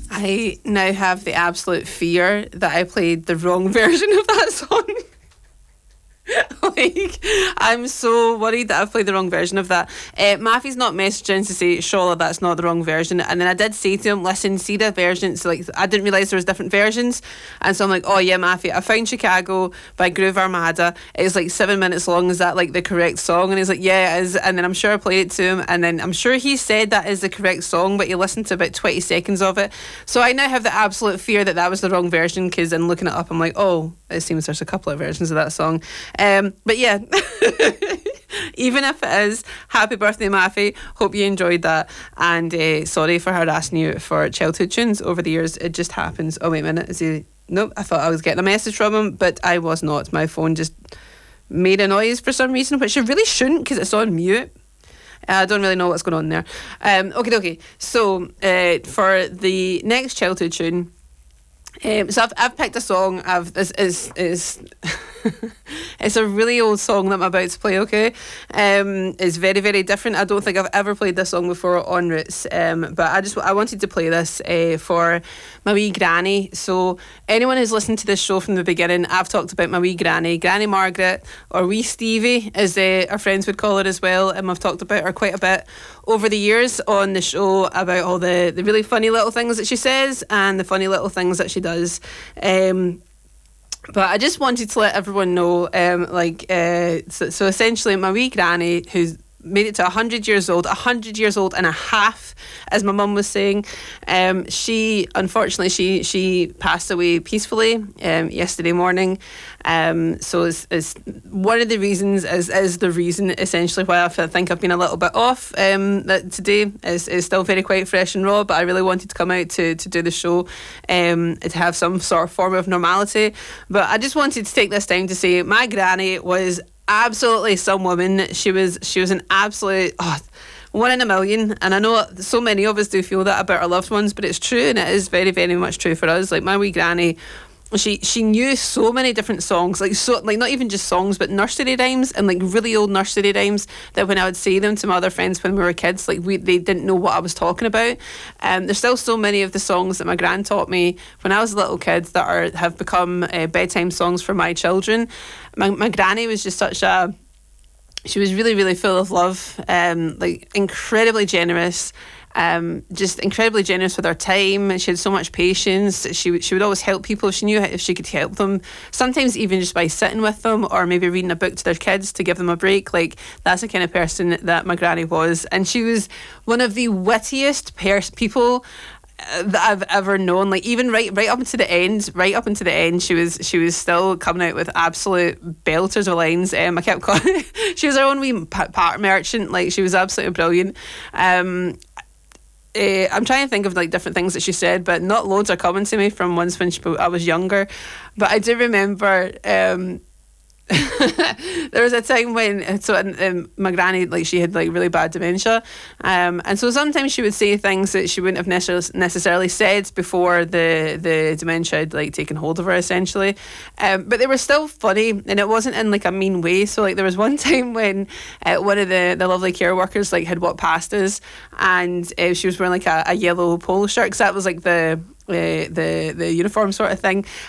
I now have the absolute fear that I played the wrong version of that song. Like, I'm so worried that I've played the wrong version of that. Maffy's not messaging to say, Shola, that's not the wrong version. And then I did say to him, listen, see the versions. Like, I didn't realise there was different versions. And so I'm like, oh yeah, Maffy, I found Chicago by Groove Armada. It's like 7 minutes long. Is that like the correct song? And he's like, yeah, it is. And then I'm sure I played it to him. And then I'm sure he said that is the correct song, but he listened to about 20 seconds of it. So I now have the absolute fear that that was the wrong version, because in looking it up, I'm like, oh, it seems there's a couple of versions of that song. But yeah, even if it is, happy birthday, Maffy. Hope you enjoyed that. And sorry for harassing you for childhood tunes over the years. It just happens. Oh, wait a minute. Is he? Nope, I thought I was getting a message from him, but I was not. My phone just made a noise for some reason, which it really shouldn't, because it's on mute. I don't really know what's going on there. Okay. So for the next childhood tune, so I've picked a song. This is it's a really old song that I'm about to play. Okay, it's very, very different. I don't think I've ever played this song before on Roots. But I wanted to play this for my wee granny. So anyone who's listened to this show from the beginning, I've talked about my wee granny, Granny Margaret, or wee Stevie, as our friends would call her as well. And I've talked about her quite a bit over the years on the show, about all the really funny little things that she says and the funny little things that she does. But I just wanted to let everyone know, so essentially my wee granny, who's made it to 100 years old, 100 years old and a half, as my mum was saying, she passed away peacefully yesterday morning. So it's one of the reasons, is the reason essentially why I think I've been a little bit off. That today is still very quite fresh and raw, but I really wanted to come out to do the show, to have some sort of form of normality. But I just wanted to take this time to say my granny was absolutely some woman. She was an absolute one in a million, and I know so many of us do feel that about our loved ones, but it's true, and it is very, very much true for us. Like my wee granny, she knew so many different songs, like not even just songs, but nursery rhymes, and like really old nursery rhymes that when I would say them to my other friends when we were kids, they didn't know what I was talking about. There's still so many of the songs that my gran taught me when I was a little kid that have become bedtime songs for my children. My granny was just she was really, really full of love, incredibly generous. Just incredibly generous with her time. She had so much patience. She would always help people if she knew if she could help them. Sometimes even just by sitting with them or maybe reading a book to their kids to give them a break. Like, that's the kind of person that my granny was. And she was one of the wittiest people that I've ever known. Like, even right up into the end, she was still coming out with absolute belters of lines. I kept calling she was her own wee part merchant. Like, she was absolutely brilliant. I'm trying to think of like different things that she said, but not loads are coming to me from ones when I was younger. But I do remember there was a time when my granny, like, she had like really bad dementia, and so sometimes she would say things that she wouldn't have necessarily said before the dementia had like taken hold of her, essentially, but they were still funny, and it wasn't in like a mean way. So like there was one time when one of the lovely care workers like had walked past us, and she was wearing like a yellow polo shirt, because that was like the uniform sort of thing,